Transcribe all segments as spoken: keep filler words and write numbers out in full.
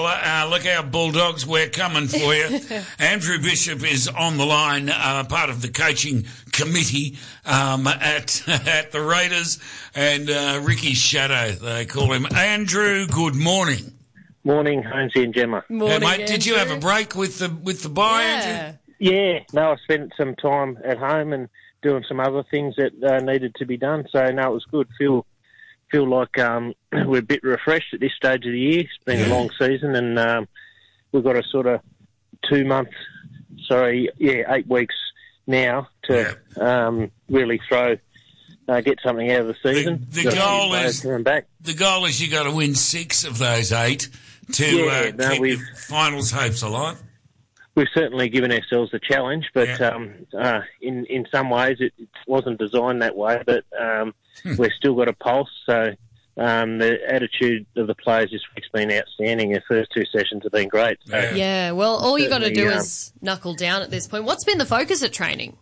Uh, look out, Bulldogs, we're coming for you. Andrew Bishop is on the line, uh, part of the coaching committee um, at at the Raiders, and uh, Ricky's shadow, they call him. Andrew, good morning. Morning, Holmesy and Gemma. hey, Morning, mate, Andrew. did you have a break with the with the bye, Yeah. Andrew? Yeah, no, I spent some time at home and doing some other things that uh, needed to be done, so no, it was good. Feel feel like um, we're a bit refreshed at this stage of the year. It's been Yeah. a long season, and um, we've got a sort of two months, sorry, yeah, eight weeks now to um, really throw, uh, get something out of the season. The, the Got a few goal players is coming back. the goal is you got to win six of those eight to Yeah, uh, no, keep we've- your finals hopes alive. We've certainly given ourselves a challenge, but Yeah. um, uh, in in some ways it, it wasn't designed that way. But um, Hmm. we've still got a pulse. So um, the attitude of the players this week's been outstanding. Our first two sessions have been great. So, Yeah. Yeah, well, all you got to do Certainly, um, is knuckle down at this point. What's been the focus at training?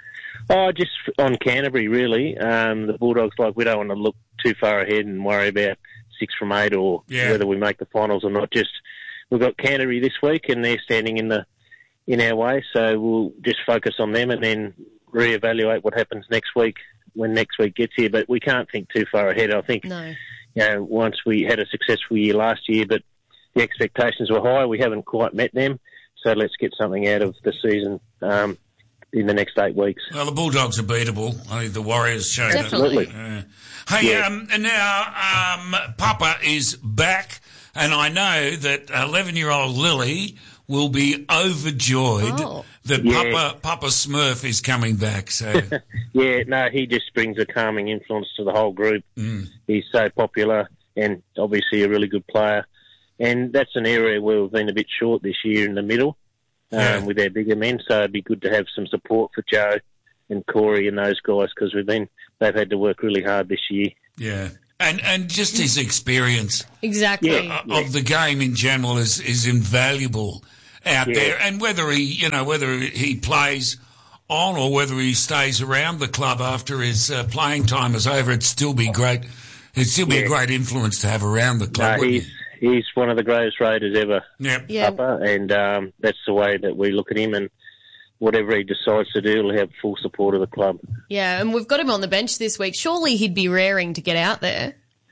Oh, just on Canterbury, really. Um, the Bulldogs, like, we don't want to look too far ahead and worry about six from eight or Yeah. whether we make the finals or not. Just we've got Canterbury this week, and they're standing in the in our way, so we'll just focus on them and then reevaluate what happens next week when next week gets here. But we can't think too far ahead. I think No. you know, once we had a successful year last year, but the expectations were high. We haven't quite met them, so let's get something out of the season um, in the next eight weeks. Well, the Bulldogs are beatable. I think the Warriors showed that. Definitely. Uh, hey, Yeah. um, and now um, Papa is back, and I know that eleven-year-old Lily will be overjoyed Oh. that Yeah. Papa Papa Smurf is coming back. So Yeah, no, he just brings a calming influence to the whole group. Mm. He's so popular and obviously a really good player. And that's an area where we've been a bit short this year in the middle um, Yeah. with our bigger men. So it'd be good to have some support for Joe and Corey and those guys because we've been they've had to work really hard this year. yeah, and and just his experience Exactly. Yeah. uh, of the game in general is is invaluable out Yeah. there. And whether he you know whether he plays on or whether he stays around the club after his uh, playing time is over, it'd still be great. It'd still be a Yeah. great influence to have around the club. No, wouldn't he's he's one of the greatest Raiders ever, he? Yep. Yeah. Papa, and um, that's the way that we look at him. And whatever he decides to do, he'll have full support of the club. Yeah, and we've got him on the bench this week. Surely he'd be raring to get out there.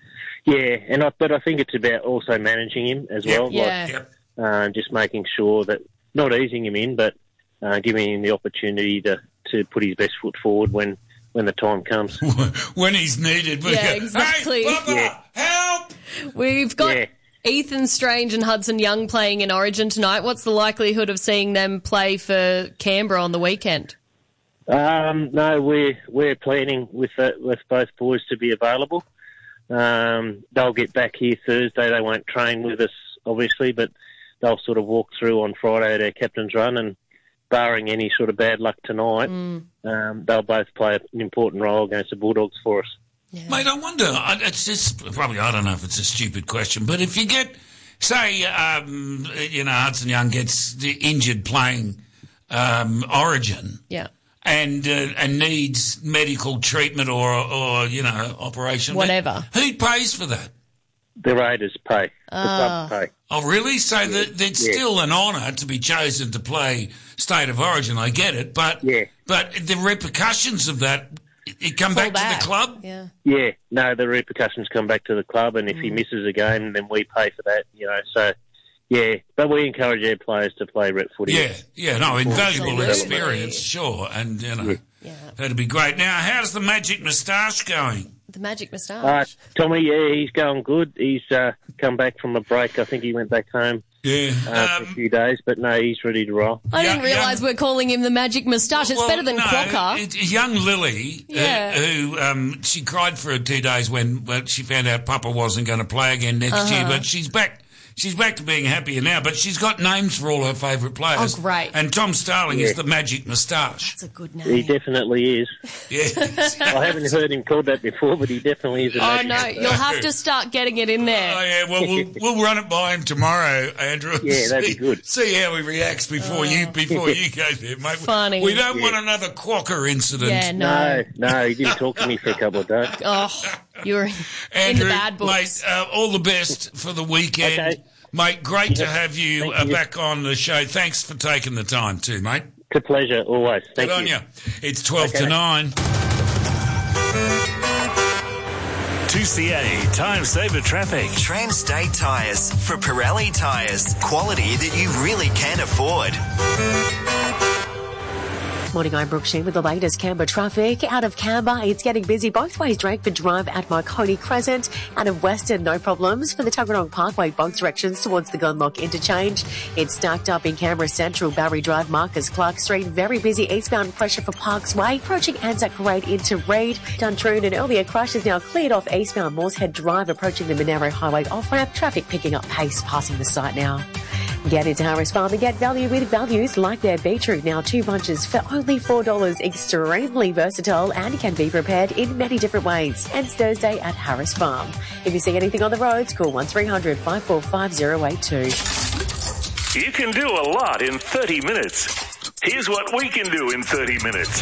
Yeah, and I, but I think it's about also managing him as Yep. well. Yeah. Yep. Like, uh, just making sure that not easing him in, but uh, giving him the opportunity to, to put his best foot forward when, when the time comes. When he's needed. We Yeah, go, exactly. Hey, Papa, Yeah. help! We've got Yeah. Ethan Strange and Hudson Young playing in Origin tonight. What's the likelihood of seeing them play for Canberra on the weekend? Um, no, we're we're planning with uh, with both boys to be available. Um, they'll get back here Thursday. They won't train with us, obviously, but they'll sort of walk through on Friday at our captain's run, and barring any sort of bad luck tonight, Mm. um, they'll both play an important role against the Bulldogs for us. Yeah. Mate, I wonder, I- it's just, probably, I don't know if it's a stupid question, but if you get, say, um, you know, Hudson Young gets injured playing um, Origin Yeah. and uh, and needs medical treatment or, or, you know, operation. Whatever. Who pays for that? The Raiders pay. The Ah. club pay. Oh, really? So that it's yeah. still an honour to be chosen to play State of Origin, I get it, but Yeah. but the repercussions of that, it, it come Fall back, to the club? Yeah. Yeah, no, the repercussions come back to the club, and if he misses a game, then we pay for that, you know. So, yeah, but we encourage our players to play rep footy. Yeah, yeah, no, invaluable Absolutely. experience, sure, and, you know, Yeah. that'd be great. Now, how's the Magic Moustache going? The magic Uh, moustache. Tommy, yeah, he's going good. He's uh, come back from a break. I think he went back home Yeah. uh, for a few days, but no, he's ready to roll. I yeah, didn't realise yeah. we're calling him the magic moustache. It's Well, better than no, Crocker. it- young Lily, Yeah. uh, who um, she cried for two days when well, she found out Papa wasn't going to play again next Uh-huh. year, but she's back. She's back to being happier now, but she's got names for all her favourite players. Oh, great. And Tom Starling Yeah. is the Magic Moustache. That's a good He name. definitely is. Yeah. I haven't heard him called that before, but he definitely is. A Oh, magic no, moustache. you'll have to start getting it in there. Oh, yeah, well, we'll, we'll run it by him tomorrow, Andrew. and Yeah, that'd see, be good. See how he reacts before you before you go there, mate. Funny. We don't Yeah. want another Quokka incident. Yeah, no. No, no, he didn't talk to me for a couple of days. Oh, you're in Andrew, the bad books. mate, uh, all the best for the weekend. Okay. Mate, great Yes. to have you, Thank uh, you. back on the show. Thanks for taking the time too, mate. It's a pleasure, always. Thank Good on you. you. It's twelve Okay. to nine. two C A Time Saver Traffic. Transtate Tyres for Pirelli Tyres. Quality that you really can afford. Morning, I'm Brooke Sheen with the latest Canberra traffic. Out of Canberra, it's getting busy both ways. Drakeford Drive at Marconi Crescent. Out of Western, no problems. For the Tuggeranong Parkway, both directions towards the Gunlock interchange. It's stacked up in Canberra Central, Barry Drive, Marcus Clark Street. Very busy eastbound pressure for Parks Way. Approaching Anzac Parade into Reid. Duntroon, an earlier crash is now cleared off eastbound Moorehead Drive, approaching the Monaro Highway off-ramp. Traffic picking up pace, passing the site now. Get into Harris Farm and get value with values like their beetroot. Now two bunches for only four dollars. Extremely versatile and can be prepared in many different ways. Ends Thursday at Harris Farm. If you see anything on the roads, call one three hundred five four five zero eight two. You can do a lot in thirty minutes. Here's what we can do in thirty minutes.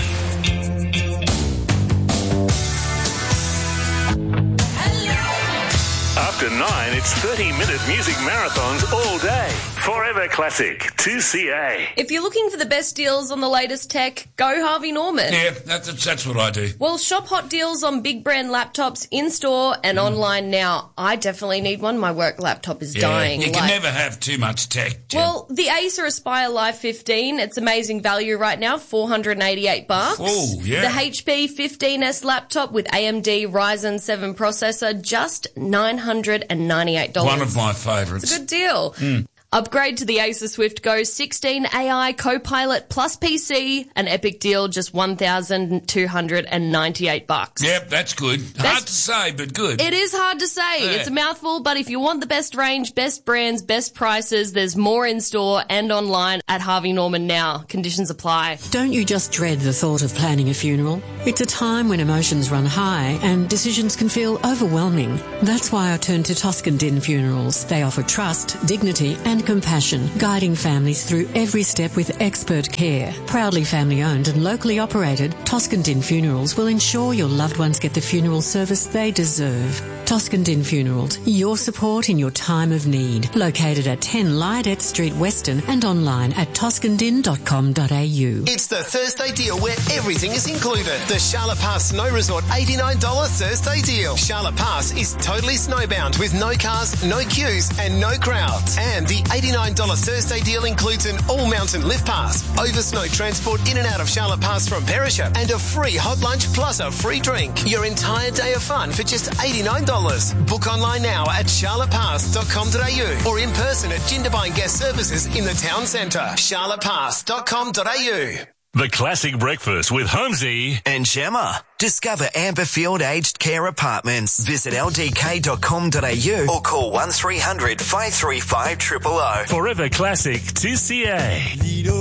After nine, it's thirty-minute music marathons all day. Forever Classic, two C A. If you're looking for the best deals on the latest tech, go Harvey Norman. Yeah, that's, that's what I do. Well, shop hot deals on big brand laptops in-store and Mm. online now. I definitely need one. My work laptop is Yeah, dying. you can Like- never have too much tech, Jen. Well, the Acer Aspire Live fifteen, it's amazing value right now, four hundred eighty-eight bucks. Oh, yeah. The H P fifteen S laptop with A M D Ryzen seven processor, just nine hundred ninety-eight dollars. One of my favourites. It's a good deal. Upgrade to the Acer Swift Go sixteen A I Copilot plus P C, an epic deal, just one thousand two hundred ninety-eight bucks. Yep, that's good. Hard to say, but good. It is hard to say. Yeah. It's a mouthful, but if you want the best range, best brands, best prices, there's more in store and online at Harvey Norman now. Conditions apply. Don't you just dread the thought of planning a funeral? It's a time when emotions run high and decisions can feel overwhelming. That's why I turned to Toscan Din Funerals. They offer trust, dignity and compassion, guiding families through every step with expert care. Proudly family owned and locally operated, Toscan Din Funerals will ensure your loved ones get the funeral service they deserve. Toscan Din Funerals, your support in your time of need. Located at ten Lydet Street, Weston, and online at toscan din dot com dot a u. It's the Thursday deal where everything is included. The Charlotte Pass Snow Resort eighty-nine dollars Thursday deal. Charlotte Pass is totally snowbound with no cars, no queues and no crowds. And the eighty-nine dollars Thursday deal includes an all-mountain lift pass, over snow transport in and out of Charlotte Pass from Perisher, and a free hot lunch plus a free drink. Your entire day of fun for just eighty-nine dollars. Book online now at charlotte pass dot com dot a u or in person at Jindabyne Guest Services in the town centre. charlotte pass dot com dot a u. The Classic Breakfast with Holmesy And Gemma. Discover Amberfield Aged Care Apartments. Visit l d k dot com dot a u or call one three hundred five three five zero zero zero. Forever Classic, two C A.